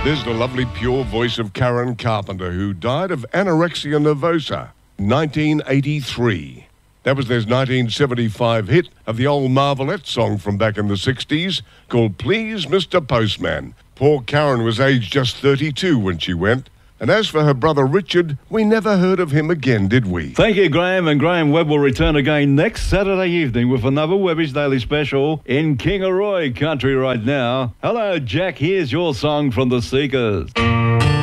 There's the lovely pure voice of Karen Carpenter, who died of anorexia nervosa, 1983. That was their 1975 hit of the old Marvelettes song from back in the 60s called Please Mr. Postman. Poor Karen was aged just 32 when she went. And as for her brother Richard, we never heard of him again, did we? Thank you, Graham. And Graham Webb will return again next Saturday evening with another Webby's Daily Special in Kingaroy country right now. Hello, Jack. Here's your song from the Seekers.